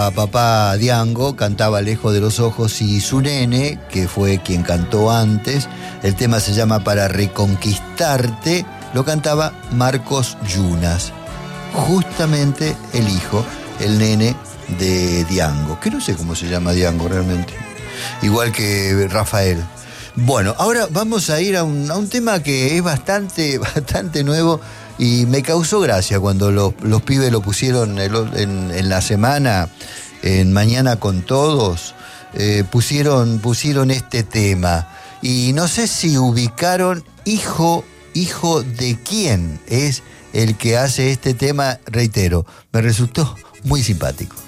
A papá Diango cantaba Lejos de los Ojos y su nene, que fue quien cantó antes, el tema se llama Para Reconquistarte, lo cantaba Marcos Yunas, justamente el hijo, el nene de Diango, que no sé cómo se llama Diango realmente, igual que Rafael. Bueno, ahora vamos a ir a un tema que es bastante nuevo y me causó gracia cuando los pibes lo pusieron en la semana, en Mañana con Todos, pusieron este tema. Y no sé si ubicaron hijo de quién es el que hace este tema, reitero, me resultó muy simpático.